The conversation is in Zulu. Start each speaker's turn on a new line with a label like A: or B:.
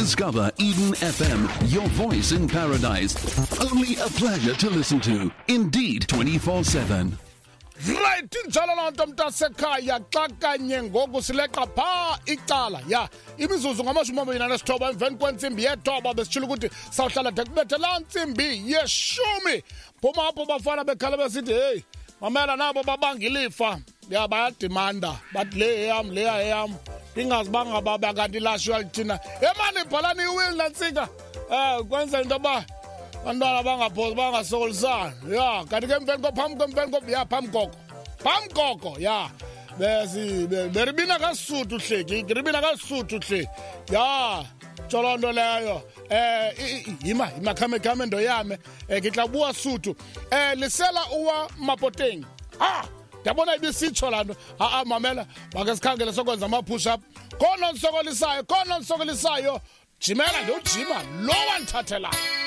A: Discover Eden FM, your voice in paradise. Only a pleasure to listen to. Indeed, 24/7.
B: Right, njalo lonto mntasekhaya xa kanye ngoku sileqa pha icala ya imizuzu ngama-29 emveni kwentsimbi yethoba besitshilo ukuthi sawuhlala de kubethe laa ntsimbi yeshumi. Phuma apho bafana bekhala besithi hey mamela nabo babangilifa ya bayadimanda bathi le eyam ingazibanga baba kanti lashwa thina emani ibhalani iwili nantsika kwenza into yoba bantwana bangaphosi bangasokolisana ya kanti ke mveni phamkoko ya beribina kasuthu hleki ribina kasuthu hle ya tsholondo leyo yima khame ndo yame ke tla bua suthu lisela uwa Mapoteng yabona ibisitsho lanto mamela bake sikhangele sokwenza ama push up khona nsokolisayo jimela ndio jima lo wanthathela